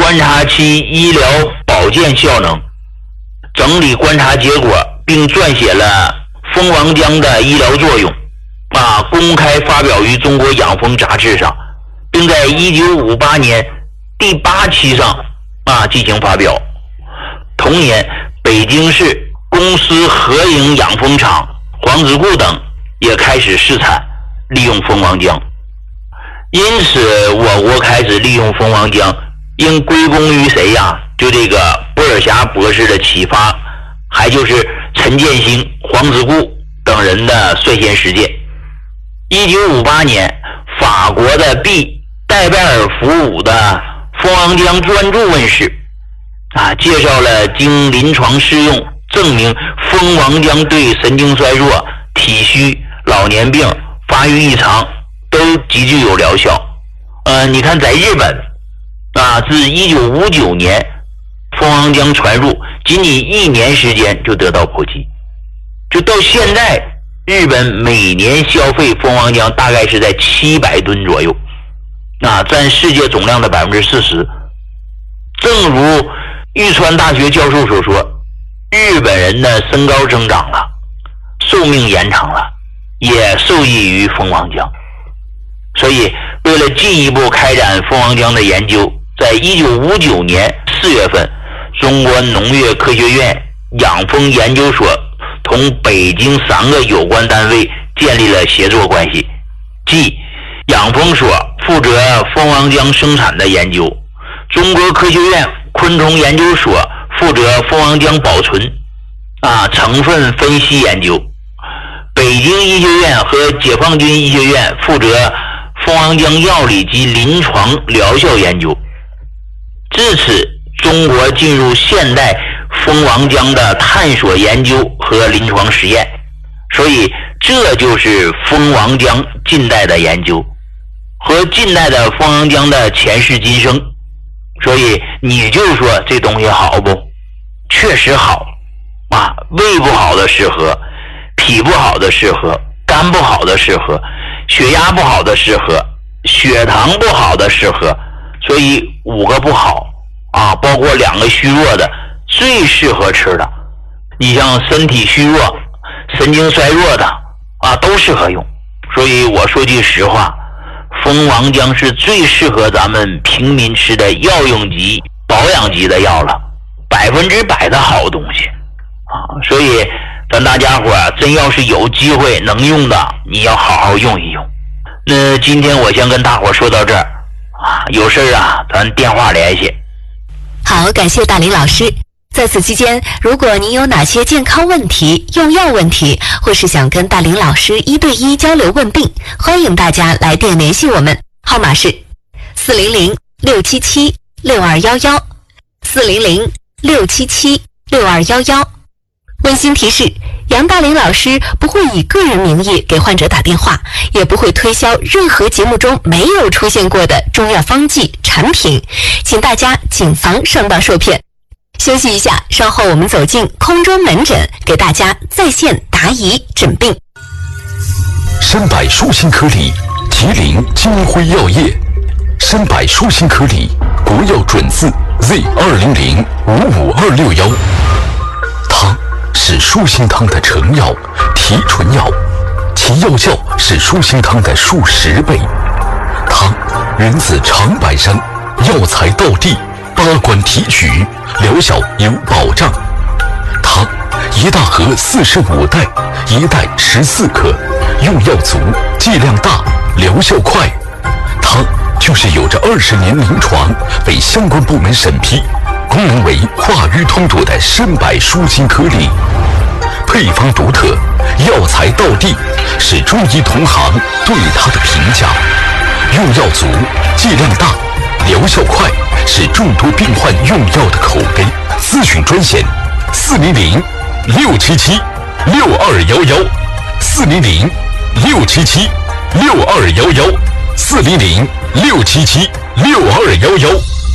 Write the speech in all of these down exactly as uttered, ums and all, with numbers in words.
观察其医疗保健效能，整理观察结果，并撰写了蜂王浆的医疗作用啊，公开发表于中国养蜂杂志上，并在一九五八年第八期上啊进行发表。同年，北京市公司合营养蜂场、黄子固等也开始试产利用蜂王浆。因此，我国开始利用蜂王浆，应归功于谁呀？就这个波尔霞博士的启发，还就是陈建兴、黄子固等人的率先实践。一九五八年，法国的 B 戴拜尔福伍的蜂王浆专著问世，啊，介绍了经临床试用证明蜂王浆对神经衰弱、体虚、老年病、发育异常都极具有疗效。呃，你看在日本啊，自一九五九年蜂王浆传入，仅仅一年时间就得到普及，就到现在，日本每年消费蜂王浆大概是在七百吨左右，啊，占世界总量的百分之四十。正如玉川大学教授所说，日本人的身高增长了，寿命延长了，也受益于蜂王浆。所以，为了进一步开展蜂王浆的研究，在一九五九年四月份，中国农业科学院养蜂研究所同北京三个有关单位建立了协作关系，即养蜂所负责蜂王浆生产的研究，中国科学院昆虫研究所负责蜂王浆保存啊成分分析研究，北京医学院和解放军医学院负责蜂王浆药理及临床疗效研究。至此，中国进入现代蜂王浆的探索研究和临床实验，所以这就是蜂王浆近代的研究和近代的蜂王浆的前世今生。所以你就说这东西好不？确实好啊，胃不好的适合，脾不好的适合，肝不好的适合，血压不好的适合，血糖不好的适合，所以五个不好啊，包括两个虚弱的，最适合吃的。你像身体虚弱、神经衰弱的啊，都适合用。所以我说句实话，蜂王浆是最适合咱们平民吃的药用级、保养级的药了，百分之百的好东西啊！所以咱大家伙儿真要是有机会能用的，你要好好用一用。那今天我先跟大伙儿说到这儿啊，有事儿啊，咱电话联系。 好，感谢大林老师。在此期间，如果您有哪些健康问题、用药问题，或是想跟大林老师一对一交流问病，欢迎大家来电联系我们，号码是四零零六七七六二幺幺，四零零六七七六二幺幺。温馨提示，杨大林老师不会以个人名义给患者打电话，也不会推销任何节目中没有出现过的中药方剂产品，请大家谨防上当受骗。休息一下，稍后我们走进空中门诊，给大家在线答疑诊病。 参百舒心颗粒，吉林金辉药业。参百舒心颗粒，国药准字 Z 二零零五五二六幺。它是舒心汤的成药、提纯药，其药效是舒心汤的数十倍。它源自长白山，药材到地，八关提取，疗效有保障。它一大盒四十五袋，一袋十四克，用药足，剂量大，疗效快。它就是有着二十年临床，被相关部门审批，功能为化瘀通堵的参百舒心颗粒。配方独特，药材到地，是中医同行对它的评价。用药足，剂量大，疗效快，是众多病患用药的口碑。咨询专线：四零零六七七六二幺幺，四零零六七七六二幺幺，四零零六七七六二幺幺。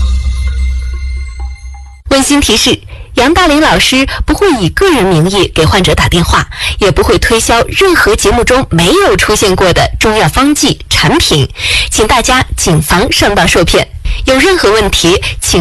温馨提示，杨大林老师不会以个人名义给患者打电话，也不会推销任何节目中没有出现过的中药方剂产品，请大家谨防上当受骗。有任何问题，请